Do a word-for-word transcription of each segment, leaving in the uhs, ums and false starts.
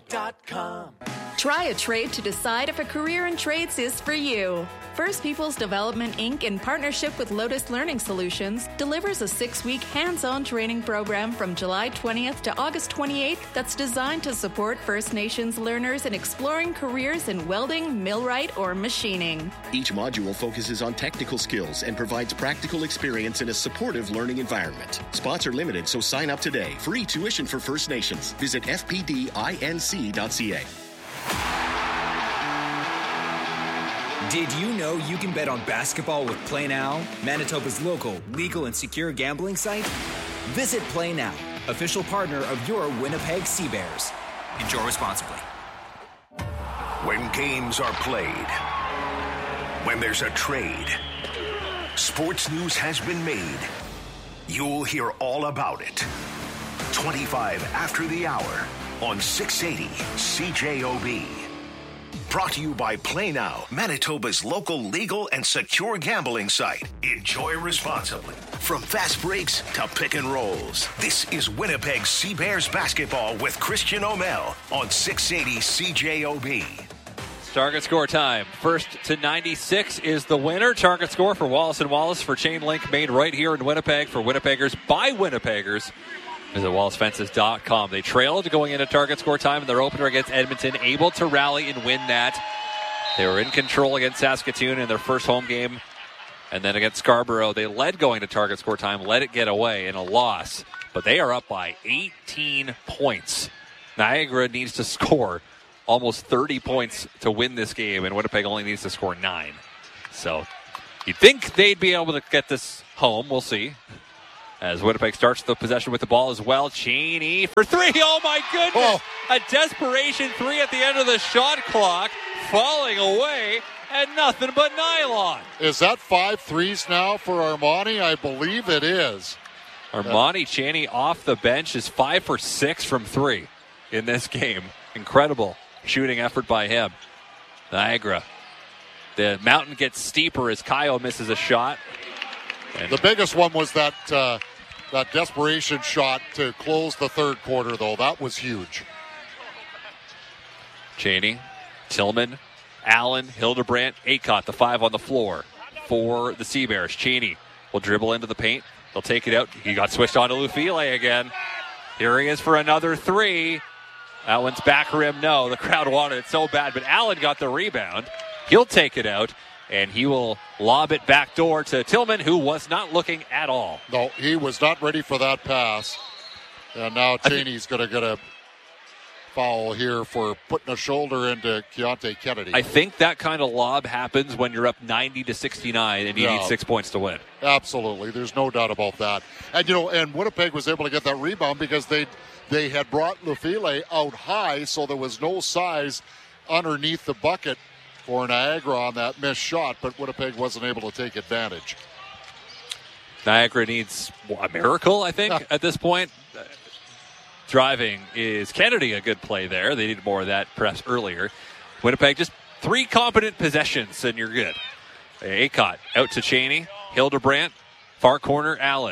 dot com. Try a trade to decide if a career in trades is for you. First People's Development, Incorporated, in partnership with Lotus Learning Solutions, delivers a six-week hands-on training program from July twentieth to August twenty-eighth that's designed to support First Nations learners in exploring careers in welding, millwright, or machining. Each module focuses on technical skills and provides practical experience in a supportive learning environment. Spots are limited, so sign up today. Free tuition for First Nations. Visit f p d inc dot c a. Did you know you can bet on basketball with Play Now, Manitoba's local, legal, and secure gambling site? Visit Play Now, official partner of your Winnipeg Sea Bears. Enjoy responsibly. When games are played, when there's a trade, sports news has been made. You'll hear all about it. twenty-five after the hour on six eighty C J O B. Brought to you by Play Now, Manitoba's local legal and secure gambling site. Enjoy responsibly. From fast breaks to pick and rolls, this is Winnipeg Sea Bears basketball with Christian O'Mell on six eighty C J O B. Target score time. First to ninety-six is the winner. Target score for Wallace and Wallace for Chain Link, made right here in Winnipeg for Winnipeggers by Winnipeggers. Visit wallace fences dot com. They trailed going into target score time in their opener against Edmonton, able to rally and win that. They were in control against Saskatoon in their first home game. And then against Scarborough, they led going to target score time, let it get away in a loss. But they are up by eighteen points. Niagara needs to score almost thirty points to win this game, and Winnipeg only needs to score nine. So you'd think they'd be able to get this home. We'll see. As Winnipeg starts the possession with the ball as well. Cheney for three. Oh, my goodness. Oh. A desperation three at the end of the shot clock. Falling away, and nothing but nylon. Is that five threes now for Armani? I believe it is. Armani Cheney off the bench is five for six from three in this game. Incredible shooting effort by him. Niagara. The mountain gets steeper as Kyle misses a shot. And the biggest one was that uh, that desperation shot to close the third quarter, though. That was huge. Cheney, Tillman, Allen, Hildebrandt, Aycott, the five on the floor for the Sea Bears. Cheney will dribble into the paint. They'll take it out. He got switched on to Lufile again. Here he is for another three. That one's back rim. No, the crowd wanted it so bad, but Allen got the rebound. He'll take it out. And he will lob it back door to Tillman, who was not looking at all. No, he was not ready for that pass. And now Cheney's going to get a foul here for putting a shoulder into Keontae Kennedy. I think that kind of lob happens when you're up ninety to sixty-nine and you yeah. need six points to win. Absolutely. There's no doubt about that. And, you know, and Winnipeg was able to get that rebound because they they had brought Lufile out high, so there was no size underneath the bucket for Niagara on that missed shot, but Winnipeg wasn't able to take advantage. Niagara needs a miracle, I think, at this point. Uh, driving is Kennedy, a good play there. They needed more of that perhaps earlier. Winnipeg, just three competent possessions, and you're good. Aycott out to Cheney. Hildebrandt, far corner, Allen.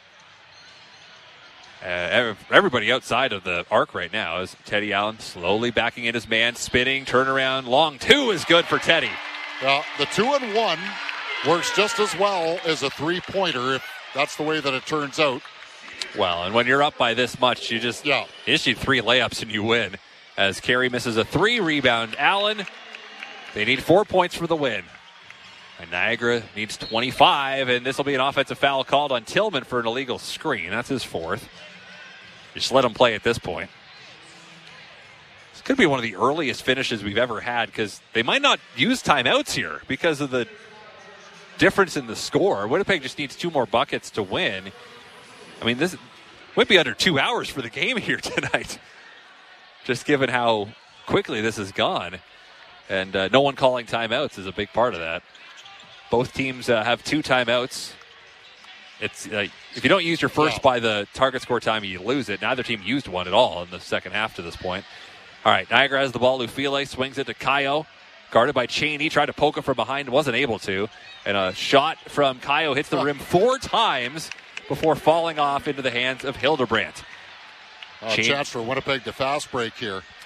Uh, everybody outside of the arc right now is Teddy Allen slowly backing in his man, spinning, turnaround, long two is good for Teddy. Well, the two and one works just as well as a three-pointer if that's the way that it turns out. Well, and when you're up by this much, you just yeah. issue three layups and you win. As Carey misses a three, rebound Allen. They need four points for the win. And Niagara needs twenty-five, and this will be an offensive foul called on Tillman for an illegal screen. That's his fourth. Just let him play at this point. This could be one of the earliest finishes we've ever had because they might not use timeouts here because of the difference in the score. Winnipeg just needs two more buckets to win. I mean, this might be under two hours for the game here tonight, just given how quickly this has gone. And uh, no one calling timeouts is a big part of that. Both teams uh, have two timeouts. It's uh, if you don't use your first yeah. by the target score time, you lose it. Neither team used one at all in the second half to this point. All right, Niagara has the ball. Lufile swings it to Kayo. Guarded by Cheney. Tried to poke him from behind. Wasn't able to. And a shot from Kayo hits the rim four times before falling off into the hands of Hildebrandt. A chance for Winnipeg to fast break here.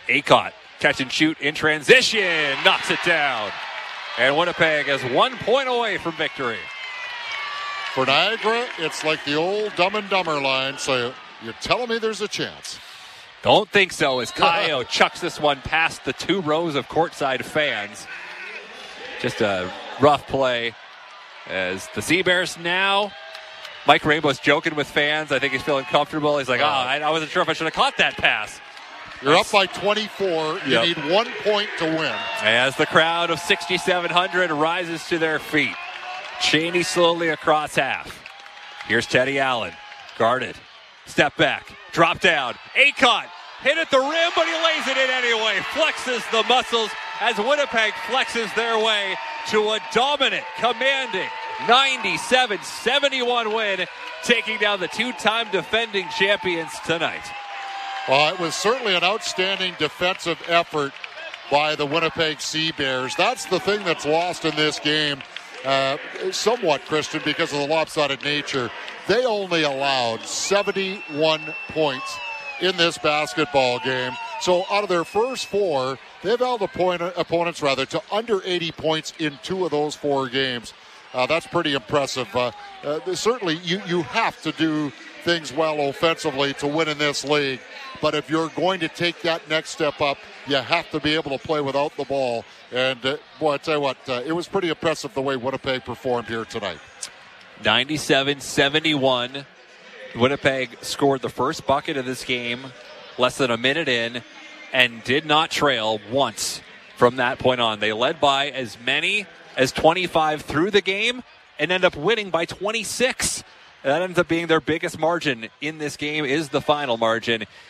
Acott, catch and shoot in transition, knocks it down. And Winnipeg is one point away from victory. For Niagara, it's like the old Dumb and Dumber line, so you're telling me there's a chance. Don't think so, as Kayo chucks this one past the two rows of courtside fans. Just a rough play as the Sea Bears now. Mike Rainbow's joking with fans. I think he's feeling comfortable. He's like, oh, I, I wasn't sure if I should have caught that pass. You're up by twenty-four. You Yep. need one point to win. As the crowd of sixty-seven hundred rises to their feet. Cheney slowly across half. Here's Teddy Allen. Guarded. Step back. Drop down. Acott. Hit at the rim, but he lays it in anyway. Flexes the muscles as Winnipeg flexes their way to a dominant, commanding ninety-seven seventy-one win, taking down the two-time defending champions tonight. Well, it was certainly an outstanding defensive effort by the Winnipeg Sea Bears. That's the thing that's lost in this game, uh, somewhat, Christian, because of the lopsided nature. They only allowed seventy-one points in this basketball game. So out of their first four, they've held opponent, opponents rather to under eighty points in two of those four games. Uh, that's pretty impressive. Uh, uh, certainly, you, you have to do things well offensively to win in this league. But if you're going to take that next step up, you have to be able to play without the ball. And, uh, boy, I tell you what, uh, it was pretty impressive the way Winnipeg performed here tonight. ninety-seven seventy-one. Winnipeg scored the first bucket of this game less than a minute in and did not trail once from that point on. They led by as many as twenty-five through the game and end up winning by twenty-six. That ends up being their biggest margin in this game, is the final margin.